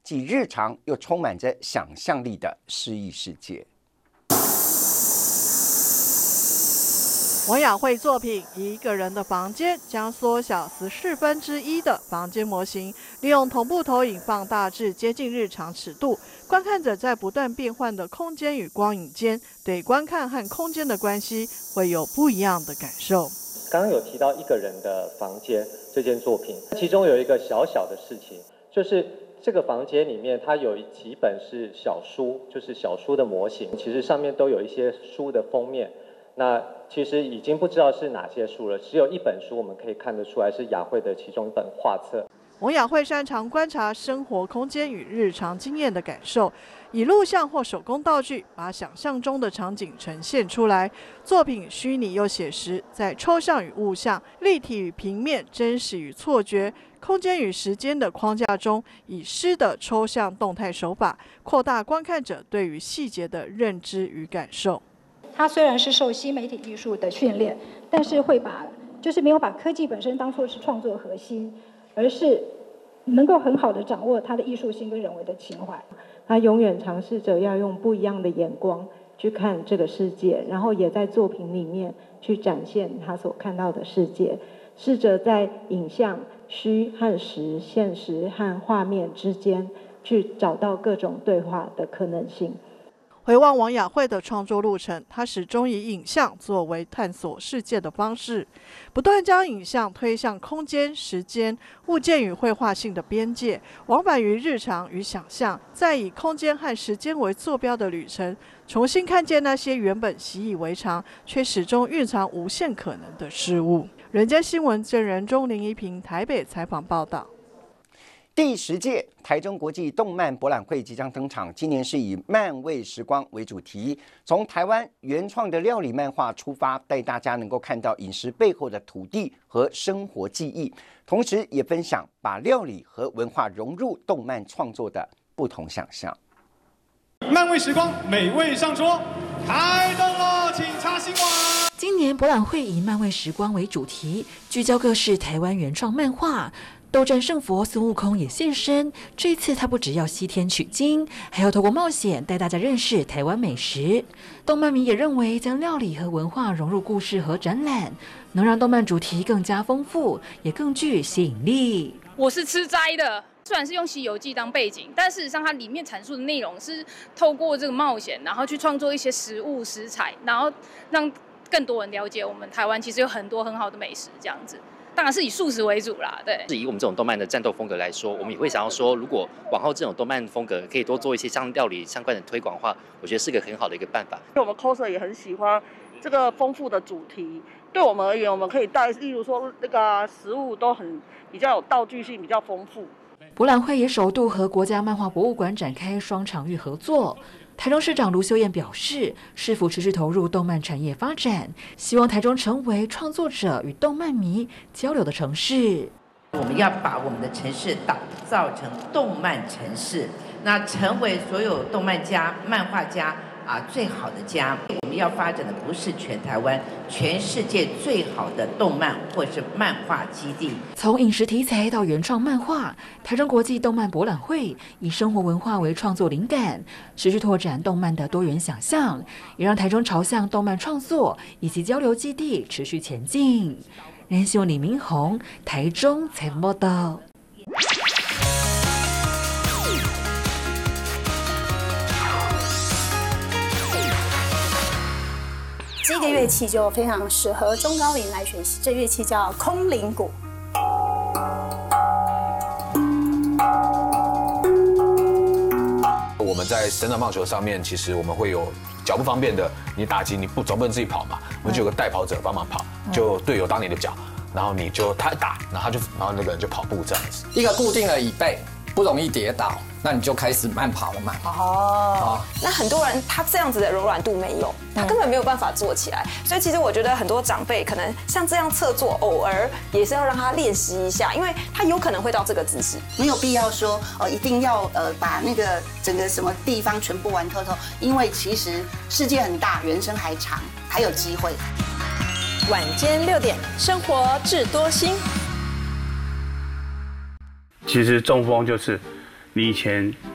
既日常又充满着想象力的诗意世界。 王雅慧作品《一个人的房间》将缩小1/14的房间模型，利用同步投影放大至接近日常尺度。观看者在不断变换的空间与光影间，对观看和空间的关系会有不一样的感受。 刚刚有提到《一个人的房间》这件作品，其中有一个小小的事情，就是这个房间里面它有几本是小书，就是小书的模型，其实上面都有一些书的封面。那其实已经不知道是哪些书了，只有一本书我们可以看得出来是雅慧的其中一本画册。 王雅慧擅长观察生活空间与日常经验的感受，以录像或手工道具把想象中的场景呈现出来。作品虚拟又写实，在抽象与物象、立体与平面、真实与错觉、空间与时间的框架中，以诗的抽象动态手法，扩大观看者对于细节的认知与感受。 他虽然是受新媒体艺术的训练，但是就是没有把科技本身当作是创作核心，而是能够很好的掌握他的艺术性跟人为的情怀。 他永远尝试着要用不一样的眼光去看这个世界，然后也在作品里面去展现他所看到的世界，试着在影像、虚和实、现实和画面之间去找到各种对话的可能性。 回望王雅慧的创作路程，她始终以影像作为探索世界的方式，不断将影像推向空间、时间、物件与绘画性的边界，往返于日常与想象，再以空间和时间为坐标的旅程，重新看见那些原本习以为常却始终蕴藏无限可能的事物。人间新闻郑仁忠、林怡平台北采访报道。 第10届台中国际动漫博览会即将登场，今年是以漫味时光为主题，从台湾原创的料理漫画出发，带大家能够看到饮食背后的土地和生活记忆，同时也分享把料理和文化融入动漫创作的不同想象。 漫味时光，美味上桌，开动了，请插新闻。 今年博览会以漫味时光为主题，聚焦各式台湾原创漫画。斗战胜佛孙悟空也现身，这次他不只要西天取经，还要透过冒险带大家认识台湾美食。动漫迷也认为，将料理和文化融入故事和展览，能让动漫主题更加丰富，也更具吸引力。 我是吃斋的，虽然是用《西游记》当背景，但事实上它里面阐述的内容是透过这个冒险，然后去创作一些食物食材，然后让更多人了解我们台湾其实有很多很好的美食这样子。当然是以素食为主啦，对。 以我们这种动漫的战斗风格来说，我们也会想要说，如果往后这种动漫风格可以多做一些像料理相关的推广的话，我觉得是个很好的一个办法。 我们 coser 也很喜欢这个丰富的主题，对我们而言，我们可以带，例如说那个食物都比较有道具性，比较丰富。 博览会也首度和国家漫画博物馆展开双场域合作。台中市长卢秀燕表示，市府持续投入动漫产业发展，希望台中成为创作者与动漫迷交流的城市。 我们要把我们的城市打造成动漫城市，那成为所有动漫家、漫画家最好的家。我们要发展的不是全台湾、全世界最好的动漫或是漫画基地。 从饮食题材到原创漫画，台中国际动漫博览会以生活文化为创作灵感，持续拓展动漫的多元想象，也让台中朝向动漫创作以及交流基地持续前进。人新闻李明宏，台中采访报道。 这个乐器就非常适合中高龄来学习，这乐器叫空灵鼓。 我们在生长棒球上面，其实我们会有脚不方便的，你打击你总不能自己跑嘛，我们就有个代跑者帮忙跑，就队友当你的脚，然后你就他打，然后那个人就跑步这样子。 一个固定的椅背，不容易跌倒，那你就开始慢跑了嘛。 那很多人他这样子的柔软度没有，他根本没有办法做起来。所以其实我觉得很多长辈可能像这样侧坐，偶尔也是要让他练习一下，因为他有可能会到这个姿势。 没有必要说一定要把那个整个什么地方全部玩透透，因为其实世界很大，人生还长，还有机会。 晚间6点，生活智多星。 其实中风就是你以前